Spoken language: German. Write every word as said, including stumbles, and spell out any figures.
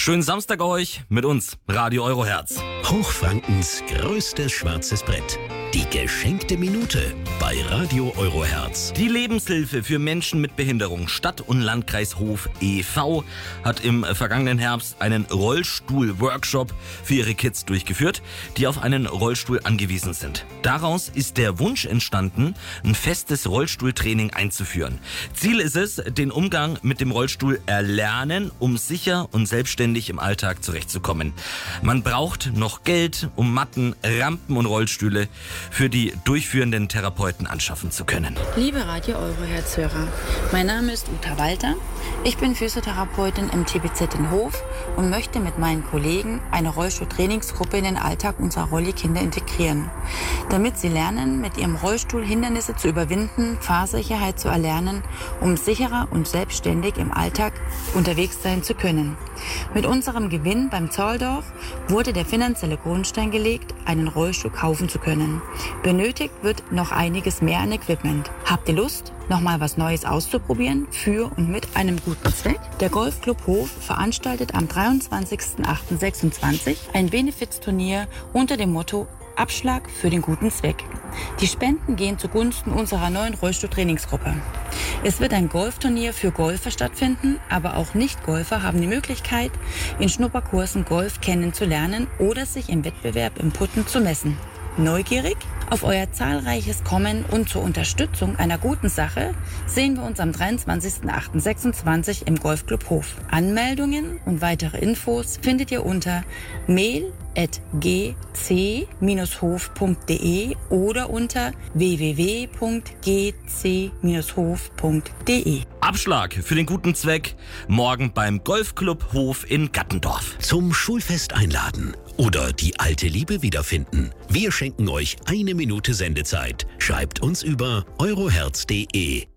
Schönen Samstag euch mit uns, Radio Euroherz. Hochfrankens größtes schwarzes Brett. Die geschenkte Minute bei Radio Euroherz. Die Lebenshilfe für Menschen mit Behinderung Stadt- und Landkreis Hof e V hat im vergangenen Herbst einen Rollstuhl-Workshop für ihre Kids durchgeführt, die auf einen Rollstuhl angewiesen sind. Daraus ist der Wunsch entstanden, ein festes Rollstuhltraining einzuführen. Ziel ist es, den Umgang mit dem Rollstuhl erlernen, um sicher und selbstständig im Alltag zurechtzukommen. Man braucht noch Geld, um Matten, Rampen und Rollstühle für die durchführenden Therapeuten anschaffen zu können. Liebe Radio Euroherz-Hörer, mein Name ist Uta Walter. Ich bin Physiotherapeutin im T B Z in Hof und möchte mit meinen Kollegen eine Rollstuhl-Trainingsgruppe in den Alltag unserer Rolli-Kinder integrieren, damit sie lernen, mit ihrem Rollstuhl Hindernisse zu überwinden, Fahrsicherheit zu erlernen, um sicherer und selbstständig im Alltag unterwegs sein zu können. Mit unserem Gewinn beim Zoldorf wurde der finanzielle Grundstein gelegt, einen Rollstuhl kaufen zu können. Benötigt wird noch einiges mehr an Equipment. Habt ihr Lust, nochmal was Neues auszuprobieren, für und mit einem guten Zweck? Der Golfclub Hof veranstaltet am dreiundzwanzigsten achten sechsundzwanzig ein Benefizturnier unter dem Motto Abschlag für den guten Zweck. Die Spenden gehen zugunsten unserer neuen Rollstuhl-Trainingsgruppe. Es wird ein Golfturnier für Golfer stattfinden, aber auch Nicht-Golfer haben die Möglichkeit, in Schnupperkursen Golf kennenzulernen oder sich im Wettbewerb im Putten zu messen. Neugierig auf euer zahlreiches Kommen und zur Unterstützung einer guten Sache sehen wir uns am dreiundzwanzigsten achten sechsundzwanzig im Golfclub Hof. Anmeldungen und weitere Infos findet ihr unter mail at g c dash hof punkt d e oder unter w w w punkt g c dash hof punkt d e. Abschlag für den guten Zweck morgen beim Golfclub Hof in Gattendorf. Zum Schulfest einladen oder die alte Liebe wiederfinden. Wir schenken euch eine Minute Sendezeit. Schreibt uns über euroherz punkt d e.